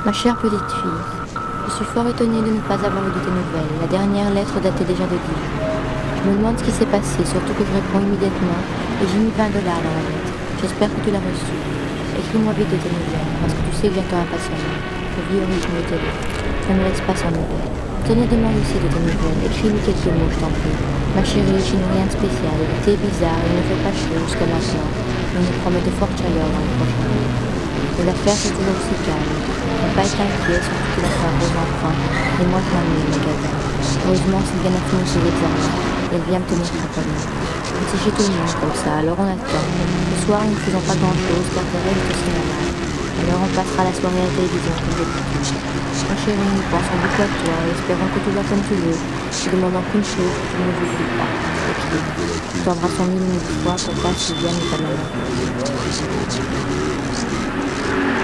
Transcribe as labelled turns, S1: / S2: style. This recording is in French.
S1: Ma chère petite fille, je suis fort étonnée de ne pas avoir eu de tes nouvelles. La dernière lettre datait déjà de Dijon. Je me demande ce qui s'est passé, surtout que je réponds immédiatement et j'ai mis $20 dans la lettre. J'espère que tu l'as reçue. Écris-moi vite de tes nouvelles, parce que tu sais que j'attends impatiemment. Je vis au rythme de tes lettres. Ne me laisse pas sans nouvelles. Tenez, demande aussi de tes nouvelles. Écris-lui quelques mots, je t'en prie. Ma chérie, je n'ai rien de spécial. L'été est bizarre, il ne fait pas chaud jusqu'à maintenant. On nous promet de fortes chaleurs dans les prochains jours. Mais l'affaire c'est toujours aussi calme. Ne pas être inquiet, surtout que l'affaire Rose enfin. Et moi je m'ennuie au magasin. Heureusement, c'est bien fini ses examens. Et elle vient me tenir compagnie. C'est chez tout le monde comme ça, alors on attend. Ce soir, nous ne faisons pas grand-chose car Thérèse est au cinéma. Alors on passera la soirée à la télévision comme d'habitude. Ma chérie, nous pensons beaucoup à toi et espérons que tout va comme tu veux. Je ne demandons qu'une chose, que tu ne nous oublies pas. Écris. Tu t'embrassons mille fois pour pas si bien et ta maman.